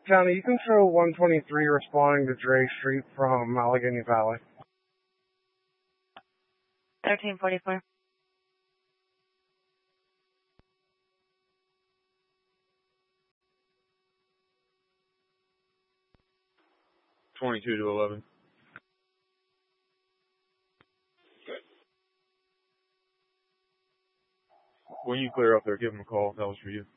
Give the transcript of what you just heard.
County, you can show 123 responding to Dre Street from Allegheny Valley. 1344. (22 to 11). When you clear up there, give him a call. That was for you.